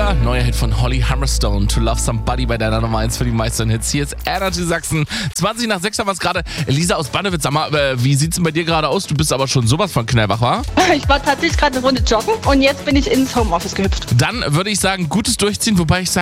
Lisa, neuer Hit von Holly Hammerstone, To Love Somebody bei deiner Nummer 1 für die meisten Hits. Hier ist Energy Sachsen. 20 nach 6 haben wir es gerade. Lisa aus Bannewitz, sag mal, wie sieht's denn bei dir gerade aus? Du bist aber schon sowas von knallwach, wa? Ich war tatsächlich gerade eine Runde joggen und jetzt bin ich ins Homeoffice gehüpft. Dann würde ich sagen, gutes Durchziehen, wobei ich sage,